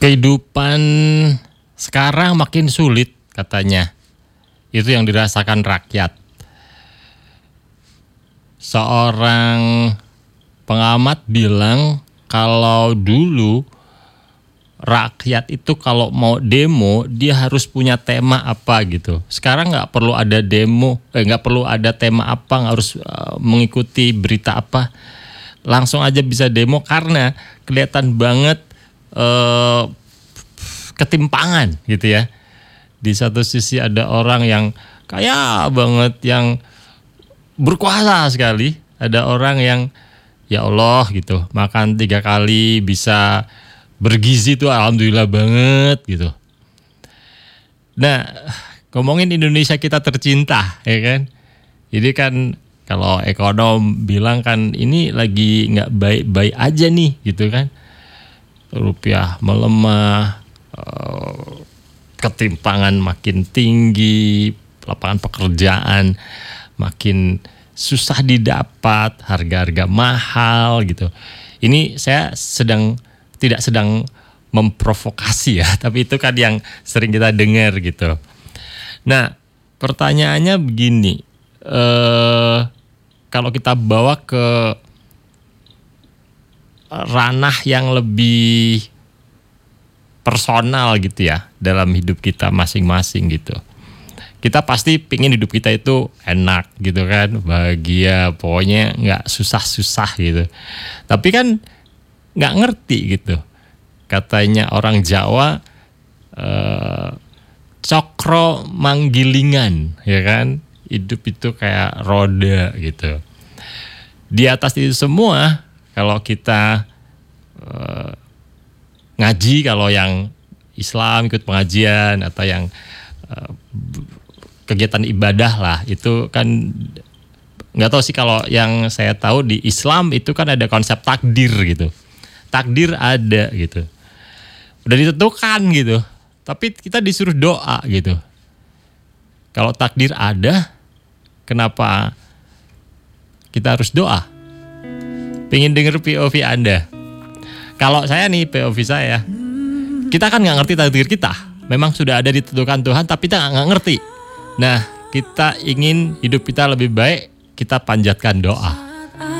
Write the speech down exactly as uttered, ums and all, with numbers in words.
Kehidupan sekarang makin sulit katanya. Itu yang dirasakan rakyat. Seorang pengamat bilang kalau dulu rakyat itu kalau mau demo dia harus punya tema apa gitu. Sekarang nggak perlu ada demo, eh, nggak perlu ada tema apa, nggak harus uh, mengikuti berita apa, langsung aja bisa demo karena kelihatan banget uh, ketimpangan gitu ya. Di satu sisi ada orang yang kaya banget, yang berkuasa sekali, ada orang yang ya Allah gitu makan tiga kali bisa bergizi tuh alhamdulillah banget gitu. Nah, ngomongin Indonesia kita tercinta ya kan. Jadi kan kalau ekonom bilang kan ini lagi nggak baik-baik aja nih gitu kan. Rupiah melemah, ketimpangan makin tinggi, lapangan pekerjaan makin susah didapat, harga-harga mahal gitu. Ini saya sedang tidak sedang memprovokasi ya, tapi itu kan yang sering kita dengar gitu. Nah, pertanyaannya begini, eh, kalau kita bawa ke ranah yang lebih personal gitu ya, dalam hidup kita masing-masing gitu. Kita pasti pingin hidup kita itu enak gitu kan, bahagia, pokoknya nggak susah-susah gitu. Tapi kan nggak ngerti gitu. Katanya orang Jawa eh, cokro manggilingan ya kan, hidup itu kayak roda gitu. Di atas itu semua kalau kita eh, ngaji, kalau yang Islam ikut pengajian atau yang eh, kegiatan ibadah lah, itu kan nggak tahu sih, kalau yang saya tahu di Islam itu kan ada konsep takdir gitu. Takdir ada gitu, udah ditentukan gitu, tapi kita disuruh doa gitu. Kalau takdir ada, kenapa kita harus doa? Pengen denger P O V Anda. Kalau saya nih, P O V saya, kita kan nggak ngerti takdir kita. Memang sudah ada ditentukan Tuhan, tapi kita nggak ngerti. Nah, kita ingin hidup kita lebih baik, kita panjatkan doa.